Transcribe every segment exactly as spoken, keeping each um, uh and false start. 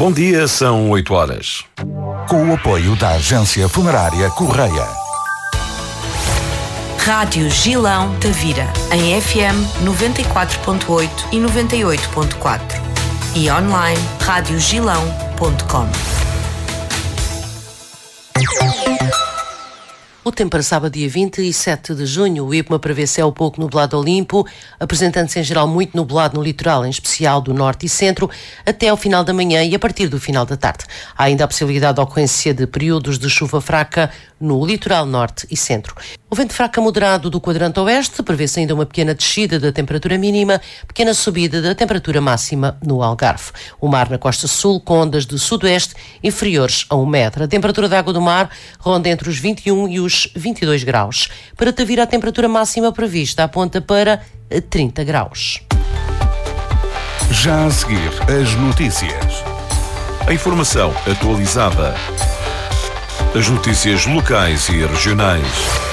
Bom dia, são oito horas. Com o apoio da Agência Funerária Correia. Rádio Gilão Tavira, em F M noventa e quatro ponto oito e noventa e oito ponto quatro e online rádio gilão ponto com. O tempo para sábado, dia vinte e sete de junho, o IPMA prevê céu pouco nublado ou limpo, apresentando-se em geral muito nublado no litoral, em especial do norte e centro, até ao final da manhã e a partir do final da tarde. Há ainda a possibilidade de ocorrência de períodos de chuva fraca no litoral norte e centro. O vento fraco a moderado do quadrante oeste, prevê-se ainda uma pequena descida da temperatura mínima, pequena subida da temperatura máxima no Algarve. O mar na costa sul com ondas de sudoeste inferiores a um metro. A temperatura da água do mar ronda entre os vinte e um e os vinte e dois graus. Para Tavira, a temperatura máxima prevista aponta para trinta graus. Já a seguir, as notícias. A informação atualizada. As notícias locais e regionais.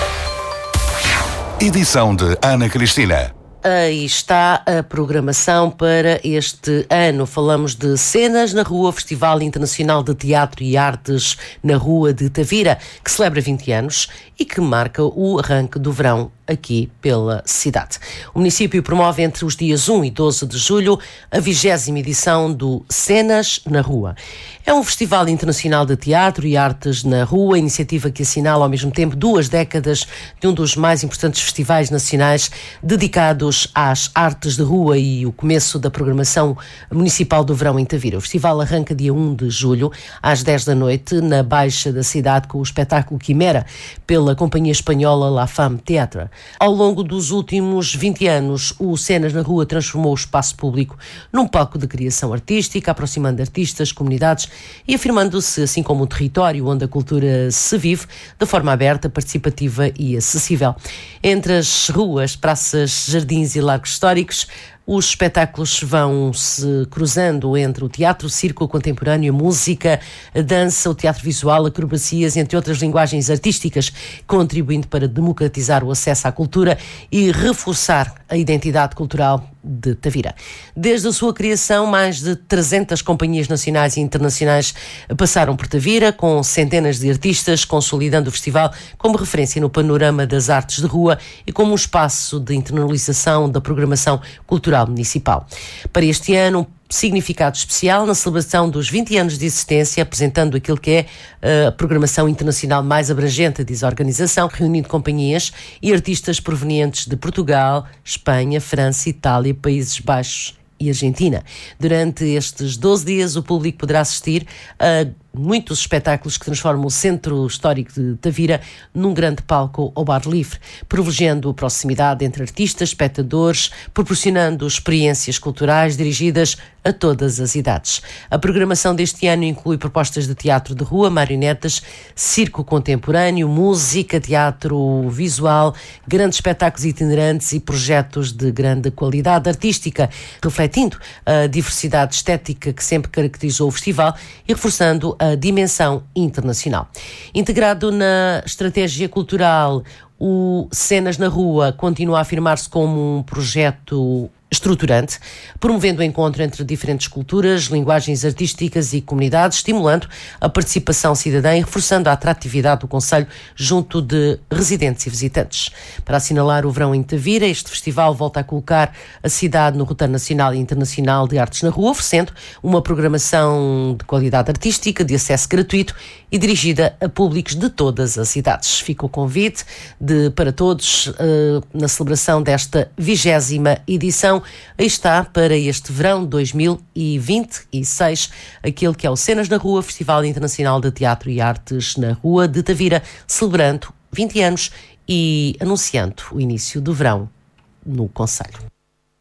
Edição de Ana Cristina. Aí está a programação para este ano. Falamos de Cenas na Rua, Festival Internacional de Teatro e Artes na Rua de Tavira, que celebra vinte anos e que marca o arranque do verão aqui pela cidade. O município promove entre os dias um e doze de julho a vigésima edição do Cenas na Rua. É um festival internacional de teatro e artes na rua, iniciativa que assinala ao mesmo tempo duas décadas de um dos mais importantes festivais nacionais dedicados às artes de rua e o começo da programação municipal do verão em Tavira. O festival arranca dia um de julho, às dez da noite, na Baixa da cidade, com o espetáculo Quimera, pela companhia espanhola La Femme Theatre. Ao longo dos últimos vinte anos, o Cenas na Rua transformou o espaço público num palco de criação artística, aproximando artistas, comunidades e afirmando-se, assim como um território onde a cultura se vive, de forma aberta, participativa e acessível. Entre as ruas, praças, jardins e largos históricos, os espetáculos vão-se cruzando entre o teatro, o circo contemporâneo, a música, a dança, o teatro visual, acrobacias, entre outras linguagens artísticas, contribuindo para democratizar o acesso à cultura e reforçar a identidade cultural de Tavira. Desde a sua criação, mais de trezentas companhias nacionais e internacionais passaram por Tavira, com centenas de artistas, consolidando o festival como referência no panorama das artes de rua e como um espaço de internalização da programação cultural municipal. Para este ano, significado especial na celebração dos vinte anos de existência, apresentando aquilo que é a programação internacional mais abrangente, diz a organização, reunindo companhias e artistas provenientes de Portugal, Espanha, França, Itália, Países Baixos e Argentina. Durante estes doze dias, o público poderá assistir a muitos espetáculos que transformam o centro histórico de Tavira num grande palco ao ar livre, privilegiando a proximidade entre artistas, espectadores, proporcionando experiências culturais dirigidas a todas as idades. A programação deste ano inclui propostas de teatro de rua, marionetas, circo contemporâneo, música, teatro visual, grandes espetáculos itinerantes e projetos de grande qualidade artística, refletindo a diversidade estética que sempre caracterizou o festival e reforçando a dimensão internacional. Integrado na estratégia cultural, o Cenas na Rua continua a afirmar-se como um projeto estruturante, promovendo o encontro entre diferentes culturas, linguagens artísticas e comunidades, estimulando a participação cidadã e reforçando a atratividade do concelho junto de residentes e visitantes. Para assinalar o verão em Tavira, este festival volta a colocar a cidade no roteiro nacional e internacional de artes na rua, oferecendo uma programação de qualidade artística, de acesso gratuito e dirigida a públicos de todas as idades. Fica o convite de, para todos uh, na celebração desta vigésima edição. Aí está, para este verão dois mil e vinte e seis, aquele que é o Cenas na Rua, Festival Internacional de Teatro e Artes na Rua de Tavira, celebrando vinte anos e anunciando o início do verão no concelho.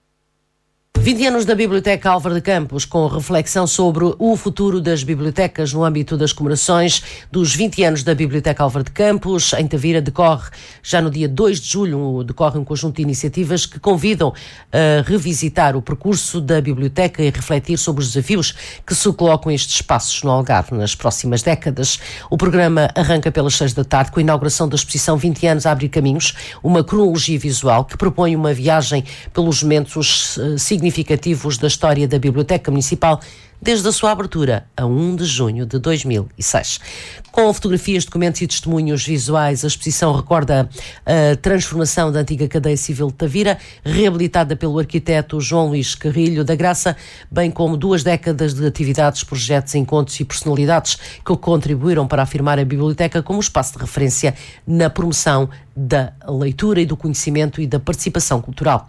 vinte anos da Biblioteca Álvaro de Campos, com reflexão sobre o futuro das bibliotecas no âmbito das comemorações dos vinte anos da Biblioteca Álvaro de Campos. Em Tavira decorre, já no dia dois de julho, decorre um conjunto de iniciativas que convidam a revisitar o percurso da biblioteca e refletir sobre os desafios que se colocam estes espaços no Algarve nas próximas décadas. O programa arranca pelas seis da tarde com a inauguração da exposição vinte anos a abrir caminhos, uma cronologia visual que propõe uma viagem pelos momentos uh, significativos da história da Biblioteca Municipal desde a sua abertura a um de junho de dois mil e seis. Com fotografias, documentos e testemunhos visuais, a exposição recorda a transformação da antiga cadeia civil de Tavira, reabilitada pelo arquiteto João Luís Carrilho da Graça, bem como duas décadas de atividades, projetos, encontros e personalidades que contribuíram para afirmar a biblioteca como espaço de referência na promoção da leitura e do conhecimento e da participação cultural.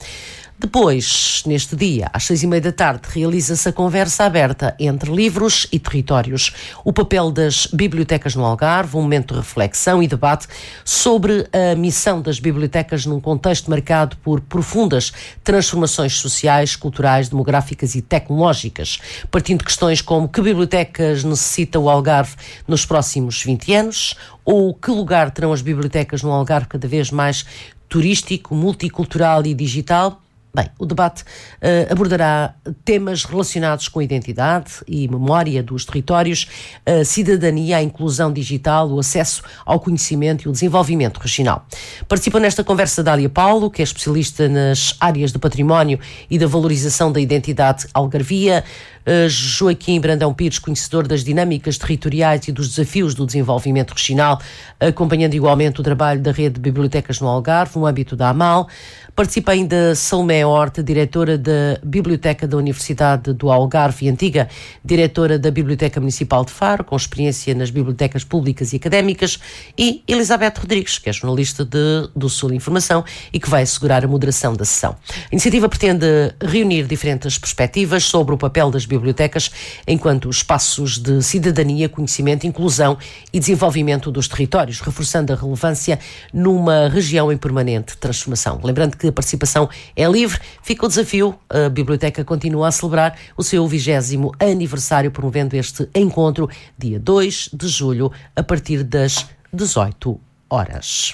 Depois, neste dia, às seis e meia da tarde, realiza-se a conversa aberta entre livros e territórios. O papel das bibliotecas no Algarve, um momento de reflexão e debate sobre a missão das bibliotecas num contexto marcado por profundas transformações sociais, culturais, demográficas e tecnológicas, partindo de questões como que bibliotecas necessita o Algarve nos próximos vinte anos, ou que lugar terão as bibliotecas no Algarve cada vez mais turístico, multicultural e digital. Bem, o debate uh, abordará temas relacionados com a identidade e memória dos territórios, a cidadania, a inclusão digital, o acesso ao conhecimento e o desenvolvimento regional. Participa nesta conversa Dália Paulo, que é especialista nas áreas de património e da valorização da identidade algarvia, uh, Joaquim Brandão Pires, conhecedor das dinâmicas territoriais e dos desafios do desenvolvimento regional, acompanhando igualmente o trabalho da rede de bibliotecas no Algarve, no âmbito da AMAL. Participa ainda Salomé Horta, diretora da Biblioteca da Universidade do Algarve e antiga diretora da Biblioteca Municipal de Faro, com experiência nas bibliotecas públicas e académicas, e Elizabeth Rodrigues, que é jornalista de, do Sul Informação e que vai assegurar a moderação da sessão. A iniciativa pretende reunir diferentes perspectivas sobre o papel das bibliotecas enquanto espaços de cidadania, conhecimento, inclusão e desenvolvimento dos territórios, reforçando a relevância numa região em permanente transformação. Lembrando que a participação é livre, fica o desafio. A Biblioteca continua a celebrar o seu vigésimo aniversário, promovendo este encontro dia dois de julho, a partir das dezoito horas.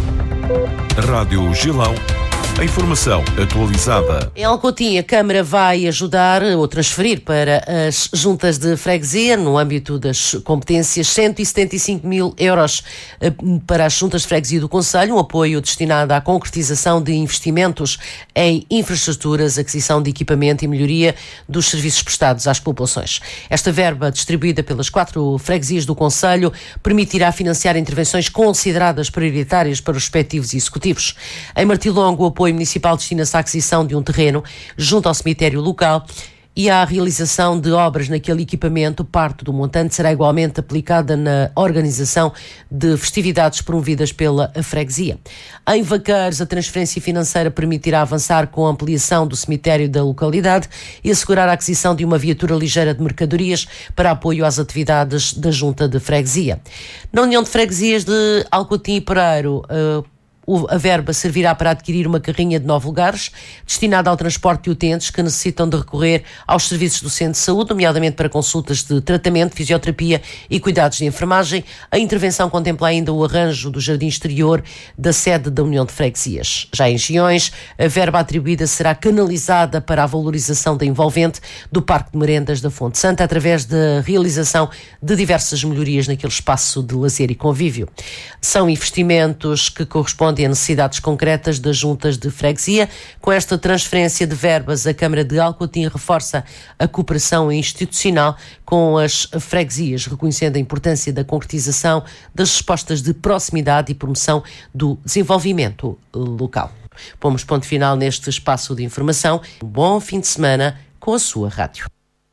Rádio Gilão. A informação atualizada. Em Alcotim, a Câmara vai ajudar ou transferir para as juntas de freguesia, no âmbito das competências, cento e setenta e cinco mil euros para as juntas de freguesia do Conselho, um apoio destinado à concretização de investimentos em infraestruturas, aquisição de equipamento e melhoria dos serviços prestados às populações. Esta verba, distribuída pelas quatro freguesias do Conselho, permitirá financiar intervenções consideradas prioritárias para os respectivos executivos. Em Martilongo, o apoio municipal destina-se à aquisição de um terreno junto ao cemitério local e à realização de obras naquele equipamento. Parte do montante será igualmente aplicada na organização de festividades promovidas pela freguesia. Em Vaqueiros, a transferência financeira permitirá avançar com a ampliação do cemitério da localidade e assegurar a aquisição de uma viatura ligeira de mercadorias para apoio às atividades da junta de freguesia. Na União de Freguesias de Alcotim e Pereiro, uh, a verba servirá para adquirir uma carrinha de nove lugares, destinada ao transporte de utentes que necessitam de recorrer aos serviços do centro de saúde, nomeadamente para consultas de tratamento, fisioterapia e cuidados de enfermagem. A intervenção contempla ainda o arranjo do jardim exterior da sede da União de Freguesias. Já em Giões, a verba atribuída será canalizada para a valorização da envolvente do Parque de Merendas da Fonte Santa, através da realização de diversas melhorias naquele espaço de lazer e convívio. São investimentos que correspondem a necessidades concretas das juntas de freguesia. Com esta transferência de verbas, a Câmara de Alcotim reforça a cooperação institucional com as freguesias, reconhecendo a importância da concretização das respostas de proximidade e promoção do desenvolvimento local. Pomos ponto final neste espaço de informação. Um bom fim de semana com a sua rádio.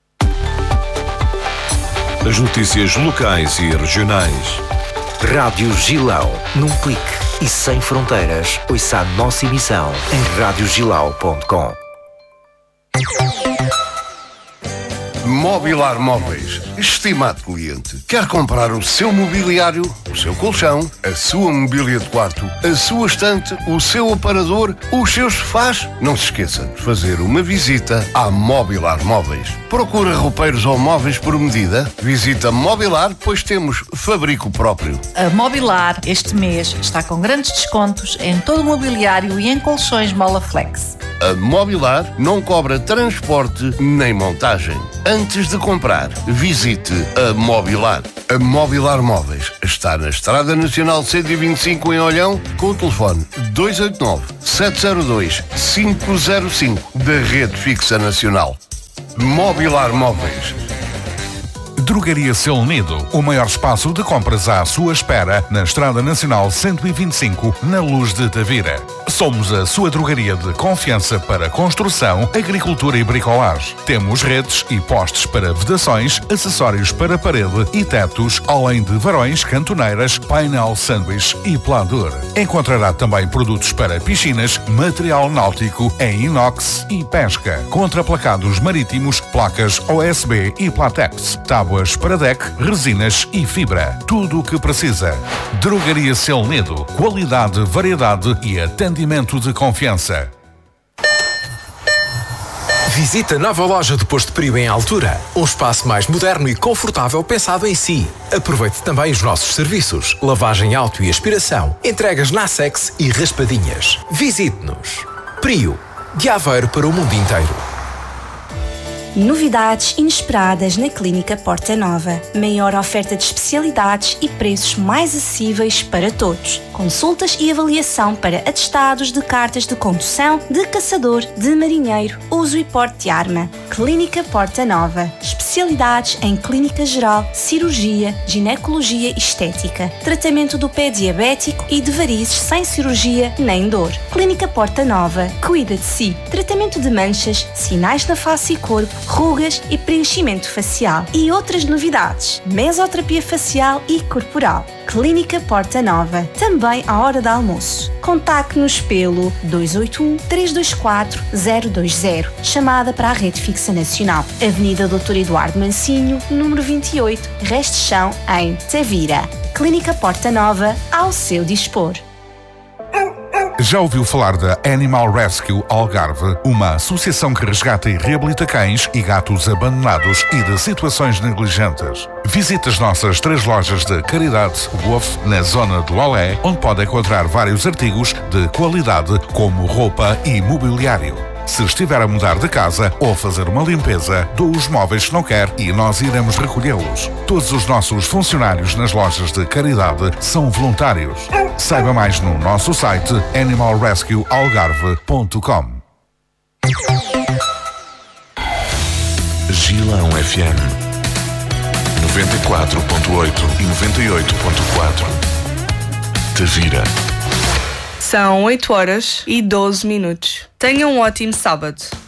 As notícias locais e regionais. Rádio Gilão, num clique e sem fronteiras. Ouça a nossa emissão em rádio gilau ponto com. Mobilar Móveis. Estimado cliente, quer comprar o seu mobiliário, o seu colchão, a sua mobília de quarto, a sua estante, o seu aparador, os seus sofás? Não se esqueça de fazer uma visita à Mobilar Móveis. Procura roupeiros ou móveis por medida? Visita Mobilar, pois temos fabrico próprio. A Mobilar este mês está com grandes descontos em todo o mobiliário e em colchões Molaflex. A Mobilar não cobra transporte nem montagem. Antes de comprar, visite a Mobilar. A Mobilar Móveis está na Estrada Nacional cento e vinte e cinco em Olhão, com o telefone dois oito nove, sete zero dois, cinco zero cinco da Rede Fixa Nacional. Mobilar Móveis. Drogaria Seu Unido, o maior espaço de compras à sua espera na Estrada Nacional cento e vinte e cinco, na Luz de Tavira. Somos a sua drogaria de confiança para construção, agricultura e bricolagem. Temos redes e postes para vedações, acessórios para parede e tetos, além de varões, cantoneiras, painel sanduíche e pladur. Encontrará também produtos para piscinas, material náutico em inox e pesca, contraplacados marítimos, placas O S B e Platex, tábuas para deck, resinas e fibra. Tudo o que precisa. Drogaria Seu Unido. Qualidade, variedade e atendimento de confiança. Visita a nova loja de Posto Prio em Altura. Um espaço mais moderno e confortável pensado em si. Aproveite também os nossos serviços. Lavagem auto e aspiração. Entregas na Sex e raspadinhas. Visite-nos. Prio. De Aveiro para o mundo inteiro. Novidades inesperadas na Clínica Porta Nova. Maior oferta de especialidades e preços mais acessíveis para todos. Consultas e avaliação para atestados de cartas de condução, de caçador, de marinheiro, uso e porte de arma. Clínica Porta Nova. Especialidades em clínica geral, cirurgia, ginecologia e estética. Tratamento do pé diabético e de varizes sem cirurgia nem dor. Clínica Porta Nova. Cuida de si. Tratamento de manchas, sinais na face e corpo, rugas e preenchimento facial. E outras novidades. Mesoterapia facial e corporal. Clínica Porta Nova. Também à hora de almoço. Contacte-nos pelo dois oito um, três dois quatro, zero dois zero. Chamada para a Rede Fixa Nacional. Avenida doutor Eduardo Mancinho, número vinte e oito, Resto de Chão, em Tavira. Clínica Porta Nova, ao seu dispor. Já ouviu falar da Animal Rescue Algarve, uma associação que resgata e reabilita cães e gatos abandonados e de situações negligentes? Visite as nossas três lojas de caridade Wolf na zona do Olé, onde pode encontrar vários artigos de qualidade como roupa e mobiliário. Se estiver a mudar de casa ou fazer uma limpeza, doe os móveis que não quer e nós iremos recolhê-los. Todos os nossos funcionários nas lojas de caridade são voluntários. Saiba mais no nosso site animal rescue algarve ponto com. Gilão F M noventa e quatro ponto oito e noventa e oito ponto quatro. Tavira. São oito horas e doze minutos. Tenham um ótimo sábado.